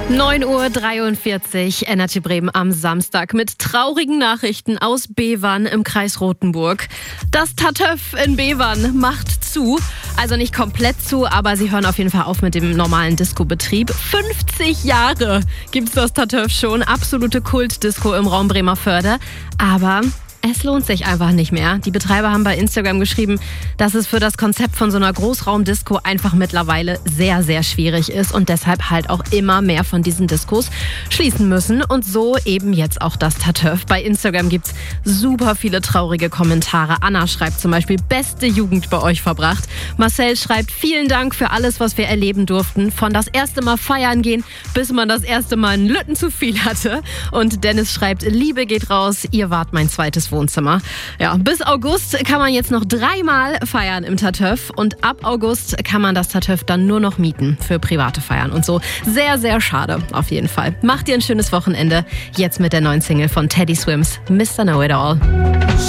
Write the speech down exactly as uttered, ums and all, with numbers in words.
neun Uhr dreiundvierzig, Energy Bremen am Samstag mit traurigen Nachrichten aus Bevern im Kreis Rothenburg. Das Tatöff in Bevern macht zu. Also nicht komplett zu, aber sie hören auf jeden Fall auf mit dem normalen Disco-Betrieb. fünfzig Jahre gibt's das Tatöff schon. Absolute Kultdisco im Raum Bremervörde. Aber es lohnt sich einfach nicht mehr. Die Betreiber haben bei Instagram geschrieben, dass es für das Konzept von so einer Großraumdisco einfach mittlerweile sehr, sehr schwierig ist und deshalb halt auch immer mehr von diesen Diskos schließen müssen. Und so eben jetzt auch das Tatöff. Bei Instagram gibt's super viele traurige Kommentare. Anna schreibt zum Beispiel, beste Jugend bei euch verbracht. Marcel schreibt, vielen Dank für alles, was wir erleben durften. Von das erste Mal feiern gehen, bis man das erste Mal einen Lütten zu viel hatte. Und Dennis schreibt, Liebe geht raus, ihr wart mein zweites Wohnzimmer. Ja, bis August kann man jetzt noch dreimal feiern im Tatöff und ab August kann man das Tatöff dann nur noch mieten für private Feiern und so. Sehr, sehr schade auf jeden Fall. Macht ihr ein schönes Wochenende. Jetzt mit der neuen Single von Teddy Swims, Mister Know It All.